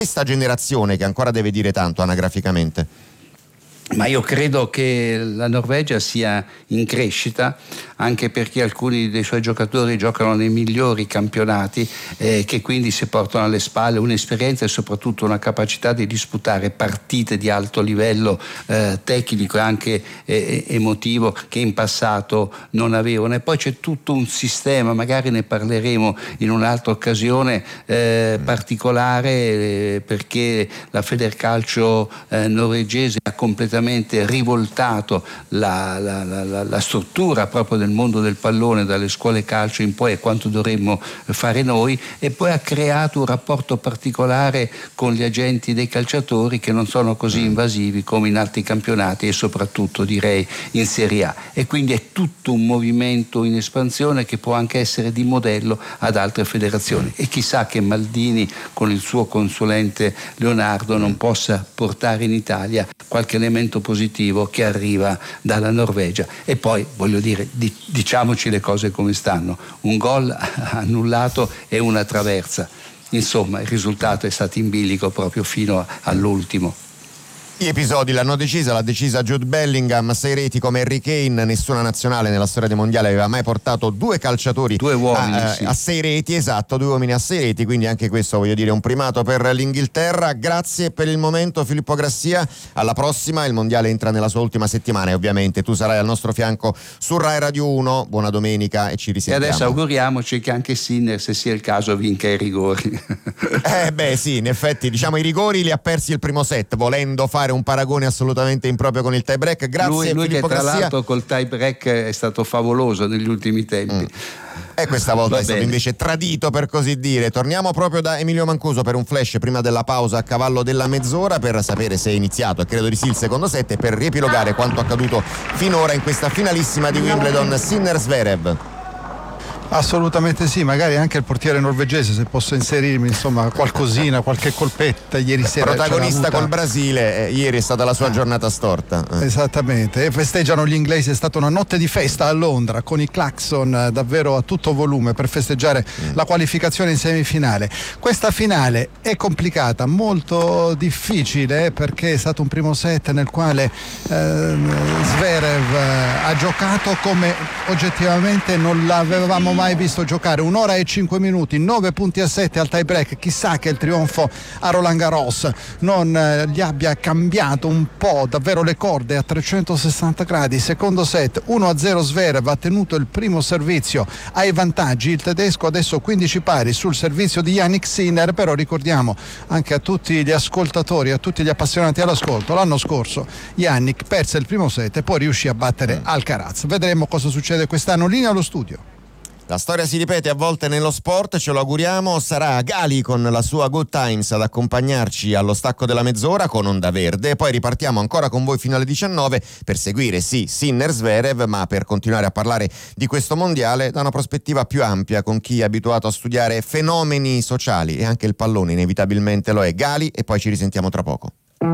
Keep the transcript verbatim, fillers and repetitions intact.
questa generazione che ancora deve dire tanto anagraficamente? Ma io credo che la Norvegia sia in crescita, anche perché alcuni dei suoi giocatori giocano nei migliori campionati, eh, che quindi si portano alle spalle un'esperienza e soprattutto una capacità di disputare partite di alto livello eh, tecnico e anche eh, emotivo che in passato non avevano. E poi c'è tutto un sistema, magari ne parleremo in un'altra occasione, eh, particolare, eh, perché la Federcalcio eh, norvegese ha completamente rivoltato la, la, la, la struttura proprio del mondo del pallone dalle scuole calcio in poi, e quanto dovremmo fare noi, e poi ha creato un rapporto particolare con gli agenti dei calciatori che non sono così invasivi come in altri campionati e soprattutto direi in Serie A, e quindi è tutto un movimento in espansione che può anche essere di modello ad altre federazioni, e chissà che Maldini con il suo consulente Leonardo non possa portare in Italia qualche elemento positivo che arriva dalla Norvegia. E poi voglio dire, di, diciamoci le cose come stanno: un gol annullato e una traversa, insomma il risultato è stato in bilico proprio fino all'ultimo. Gli episodi l'hanno decisa, l'ha decisa Jude Bellingham, sei reti come Harry Kane, nessuna nazionale nella storia dei mondiali aveva mai portato due calciatori due uomini, a, sì. a sei reti, esatto, due uomini a sei reti, quindi anche questo voglio dire un primato per l'Inghilterra. Grazie per il momento Filippo Grassia, alla prossima, il mondiale entra nella sua ultima settimana e ovviamente tu sarai al nostro fianco su Rai Radio uno, buona domenica e ci risentiamo. E adesso auguriamoci che anche Sinner, se sia il caso, vinca i rigori. Eh beh sì, in effetti diciamo i rigori li ha persi il primo set, volendo fare un paragone assolutamente improprio con il tie break. Grazie lui, lui Filippo che tra Grassia. l'altro col tie break è stato favoloso negli ultimi tempi. Mm. E questa volta Va è stato bene. invece tradito, per così dire. Torniamo proprio da Emilio Mancuso per un flash prima della pausa a cavallo della mezz'ora, per sapere se è iniziato, e credo di sì, il secondo set, e per riepilogare quanto accaduto finora in questa finalissima di Wimbledon. Sinner Zverev. Assolutamente sì, magari anche il portiere norvegese, se posso inserirmi, insomma, qualcosina, qualche colpetta ieri sera. Protagonista avuta... col Brasile, eh, ieri è stata la sua eh. giornata storta. Eh. Esattamente, e festeggiano gli inglesi, è stata una notte di festa a Londra con i clacson eh, davvero a tutto volume per festeggiare mm. la qualificazione in semifinale. Questa finale è complicata, molto difficile, perché è stato un primo set nel quale eh, Zverev eh, ha giocato come oggettivamente non l'avevamo mai mai visto giocare, un'ora e cinque minuti, nove punti a sette al tie break. Chissà che il trionfo a Roland Garros non eh, gli abbia cambiato un po' davvero le corde a trecentosessanta gradi. Secondo set uno a zero, Zverev ha tenuto il primo servizio ai vantaggi, il tedesco adesso quindici pari sul servizio di Jannik Sinner. Però ricordiamo anche a tutti gli ascoltatori, a tutti gli appassionati all'ascolto, l'anno scorso Jannik perse il primo set e poi riuscì a battere Alcaraz. Vedremo cosa succede quest'anno. Linea allo studio. La storia si ripete a volte nello sport, ce lo auguriamo. Sarà Gali con la sua Good Times ad accompagnarci allo stacco della mezz'ora con Onda Verde, poi ripartiamo ancora con voi fino alle diciannove per seguire sì Sinner Zverev, ma per continuare a parlare di questo mondiale da una prospettiva più ampia, con chi è abituato a studiare fenomeni sociali, e anche il pallone inevitabilmente lo è. Gali, e poi ci risentiamo tra poco.